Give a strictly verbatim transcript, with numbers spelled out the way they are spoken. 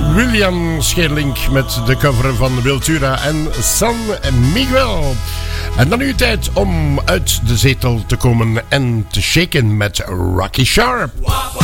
William Schedlink met de cover van Wiltura en San Miguel. En dan nu tijd om uit de zetel te komen en te shaken met Rocky Sharp.